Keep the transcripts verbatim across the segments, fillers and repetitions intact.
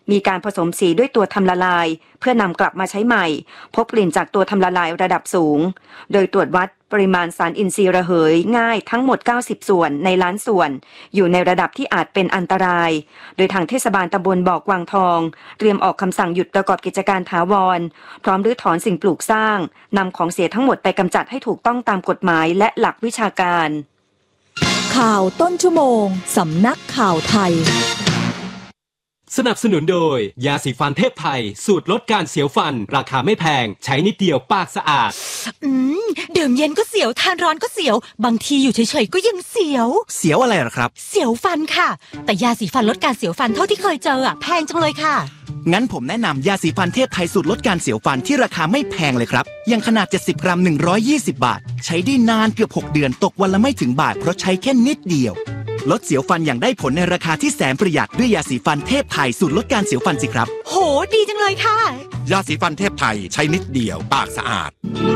มีการผสมสีด้วยตัวทำละลายเพื่อนำกลับมาใช้ใหม่พบกลิ่นจากตัวทำละลายระดับสูงโดยตรวจวัดปริมาณสารอินทรีย์ระเหยง่ายทั้งหมดเก้าสิบส่วนในล้านส่วนอยู่ในระดับที่อาจเป็นอันตรายโดยทางเทศบาลตำบลบ่อกวางทองเตรียมออกคำสั่งหยุดประกอบกิจการถาวรพร้อมรื้อถอนสิ่งปลูกสร้างนำของเสียทั้งหมดไปกำจัดให้ถูกต้องตามกฎหมายและหลักวิชาการข่าวต้นชั่วโมงสำนักข่าวไทยสนับสนุนโดยยาสีฟันเทพไทยสูตรลดการเสียวฟันราคาไม่แพงใช้นิดเดียวปากสะอาดอืมดื่มเย็นก็เสียวทานร้อนก็เสียวบางทีอยู่เฉยๆก็ยังเสียวเสียวอะไรหรอครับเสียวฟันค่ะแต่ยาสีฟันลดการเสียวฟันเท่าที่เคยเจออ่ะแพงจังเลยค่ะงั้นผมแนะนำยาสีฟันเทพไทยสูตรลดการเสียวฟันที่ราคาไม่แพงเลยครับอย่างขนาดเจ็ดสิบกรัมหนึ่งร้อยยี่สิบบาทใช้ได้นานเกือบหกเดือนตกวันละไม่ถึงบาทเพราะใช้แค่นิดเดียวลดเสียวฟันอย่างได้ผลในราคาที่แสนประหยัดด้วยยาสีฟันเทพไทยสูตรลดการเสียวฟันสิครับโหดีจังเลยค่ะยาสีฟันเทพไทยใช้นิดเดียวปากสะอาด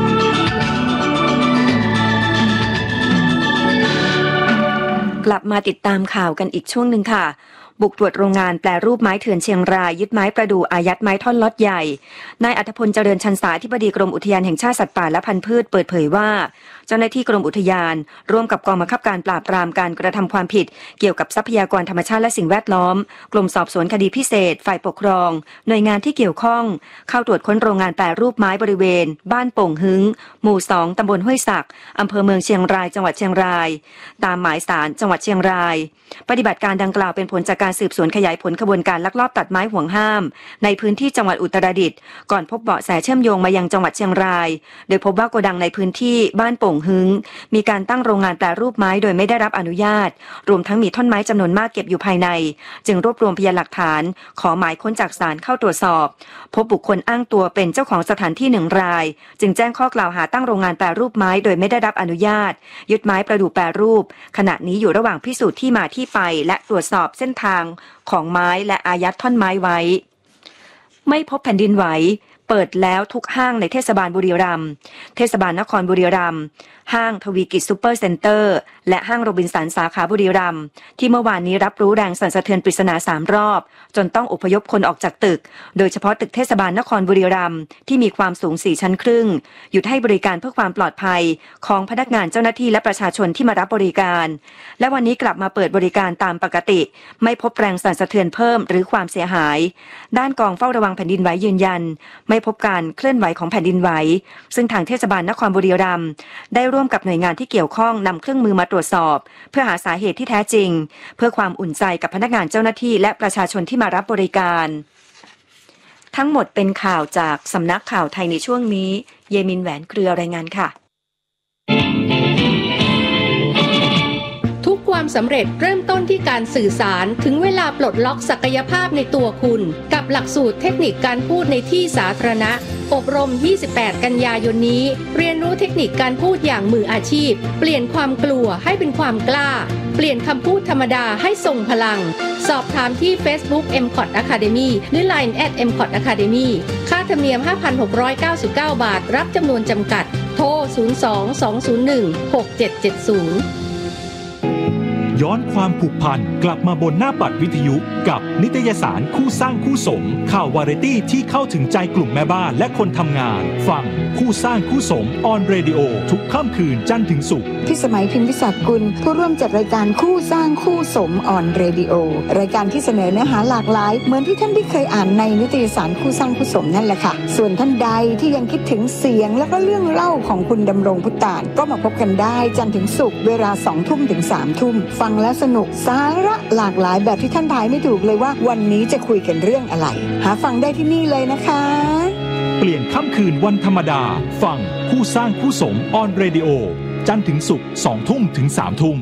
กลับมาติดตามข่าวกันอีกช่วงหนึ่งค่ะบุกตรวจโรงงานแปรรูปไม้เถื่อนเชียงรายยึดไม้ประดู่อายัดไม้ท่อนล็อตใหญ่นายอัธพลเจริญชันษาอธิบดีกรมอุทยานแห่งชาติสัตว์ป่าและพันธุ์พืชเปิดเผยว่าเจ้าหน้าที่กรมอุทยานร่วมกับกองบังคับการปราบปรามการกระทำความผิดเกี่ยวกับทรัพยากรธรรมชาติและสิ่งแวดล้อมกรมสอบสวนคดีพิเศษฝ่ายปกครองหน่วยงานที่เกี่ยวข้องเข้าตรวจค้นโรงงานแปรรูปไม้บริเวณบ้านโป่งหึงหมู่สองตำบลห้วยสักอำเภอเมืองเชียงรายจังหวัดเชียงรายตามหมายศาลจังหวัดเชียงรายปฏิบัติการดังกล่าวเป็นผลจากการสืบสวนขยายผลขบวนการลักลอบตัดไม้ห่วงห้ามในพื้นที่จังหวัดอุตรดิตถ์ก่อนพบเบาะแสเชื่อมโยงมายังจังหวัดเชียงรายโดยพบว่าโกดังในพื้นที่บ้านโป่งหึงมีการตั้งโรงงานแปรรูปไม้โดยไม่ได้รับอนุญาตรวมทั้งมีท่อนไม้จำนวนมากเก็บอยู่ภายในจึงรวบรวมพยานหลักฐานขอหมายค้นจากศาลเข้าตรวจสอบพบบุคคลอ้างตัวเป็นเจ้าของสถานที่หนึ่งรายจึงแจ้งข้อกล่าวหาตั้งโรงงานแปรรูปไม้โดยไม่ได้รับอนุญาตยึดไม้ประดู่แปรรูปขณะนี้อยู่ระหว่างพิสูจน์ที่มาที่ไปและตรวจสอบเส้นทางของไม้และอายัดท่อนไม้ไว้ไม่พบแผ่นดินไหวเปิดแล้วทุกห้างในเทศบาลบุรีรัมย์เทศบาลนครบุรีรัมย์ห้างทวีกิจซูเปอร์เซ็นเตอร์และห้างโรบินสันสาขาบุรีรัมย์ที่เมื่อวานนี้รับรู้แรงสั่นสะเทือนปริศนาสามรอบจนต้องอพยพคนออกจากตึกโดยเฉพาะตึกเทศบาลนครบุรีรัมย์ที่มีความสูงสี่ชั้นครึ่งหยุดให้บริการเพื่อความปลอดภัยของพนักงานเจ้าหน้าที่และประชาชนที่มารับบริการและวันนี้กลับมาเปิดบริการตามปกติไม่พบแรงสั่นสะเทือนเพิ่มหรือความเสียหายด้านกองเฝ้าระวังแผ่นดินไหวยืนยันไม่พบการเคลื่อนไหวของแผ่นดินไหวซึ่งทางเทศบาลนครบุรีรัมย์ได้ร่วมกับหน่วยงานที่เกี่ยวข้องนำเครื่องมือมาตรวจสอบเพื่อหาสาเหตุที่แท้จริงเพื่อความอุ่นใจกับพนักงานเจ้าหน้าที่และประชาชนที่มารับบริการทั้งหมดเป็นข่าวจากสำนักข่าวไทยในช่วงนี้เยมินแหวนเครือรายงานค่ะทุกความสำเร็จเริ่มต้นที่การสื่อสารถึงเวลาปลดล็อกศักยภาพในตัวคุณกับหลักสูตรเทคนิคการพูดในที่สาธารณะอบรมยี่สิบแปดกันยายนนี้เรียนรู้เทคนิคการพูดอย่างมืออาชีพเปลี่ยนความกลัวให้เป็นความกล้าเปลี่ยนคำพูดธรรมดาให้ทรงพลังสอบถามที่ Facebook เอ็ม ซี โอ ที Academy หรือ ไลน์ แอท เอ็ม ซี โอ ที Academy ค่าธรรมเนียม ห้าพันหกร้อยเก้าสิบเก้า บาทรับจำนวนจำกัดโทรศูนย์ สอง สอง ศูนย์ หนึ่ง หก เจ็ด เจ็ด ศูนย์ย้อนความผูกพันกลับมาบนหน้าปัดวิทยุกับนิตยสารคู่สร้างคู่สมข่าววาไรตี้ที่เข้าถึงใจกลุ่มแม่บ้านและคนทำงานฟังคู่สร้างคู่สมออนเรดิโอทุกค่ำคืนจันทร์ถึงศุกร์พี่สมัยพิมพิศักดิ์กุลผู้ร่วมจัดรายการคู่สร้างคู่สมออนเรดิโอรายการที่เสนอเนื้อหาหลากหลายเหมือนที่ท่านได้เคยอ่านในนิตยสารคู่สร้างคู่สมนั่นแหละค่ะส่วนท่านใดที่ยังคิดถึงเสียงและก็เรื่องเล่าของคุณดำรงพุตานก็มาพบกันได้จันทร์ถึงศุกร์เวลา สองทุ่มถึงสามทุ่มฟังแล้วสนุกสาระหลากหลายแบบที่ท่านทายไม่ถูกเลยว่าวันนี้จะคุยกันเรื่องอะไรหาฟังได้ที่นี่เลยนะคะเปลี่ยนค่ำคืนวันธรรมดาฟังคู่สร้างคู่สมออนเรดิโอจันทร์ถึงศุกร์ สองทุ่มถึงสามทุ่ม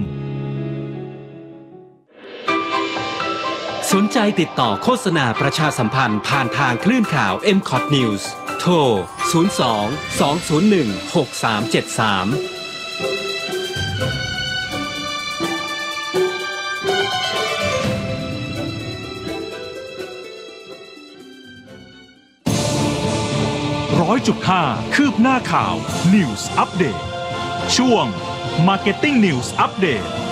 สนใจติดต่อโฆษณาประชาสัมพันธ์ผ่านทางคลื่นข่าว เอ็ม ซี โอ ที News โทรศูนย์ สอง สอง ศูนย์ หนึ่ง หก สาม เจ็ด สามร้อยจุดห้า คืบหน้าข่าว News Update ช่วง Marketing News Update